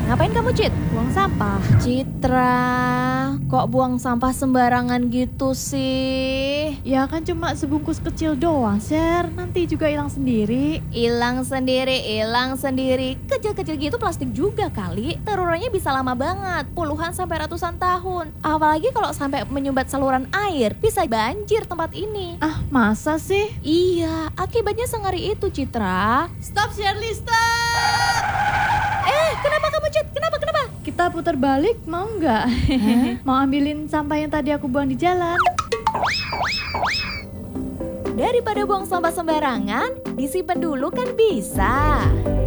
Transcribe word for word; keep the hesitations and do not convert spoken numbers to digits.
Ngapain kamu, Cit? Buang sampah. Citra, kok buang sampah sembarangan gitu sih? Ya kan cuma sebungkus kecil doang, Sher. Nanti juga hilang sendiri. Hilang sendiri, hilang sendiri. Kecil-kecil gitu plastik juga kali. Terurannya bisa lama banget, puluhan sampai ratusan tahun. Apalagi kalau sampai menyumbat saluran air, bisa banjir tempat ini. Ah, masa sih? Iya, akibatnya sengeri itu, Citra. Stop, Shirley, stop! Eh, kenapa kamu, Cit? Kenapa, kenapa? Kita putar balik, mau nggak? Mau ambilin sampah yang tadi aku buang di jalan? Daripada buang sampah sembarangan, disimpan dulu kan bisa.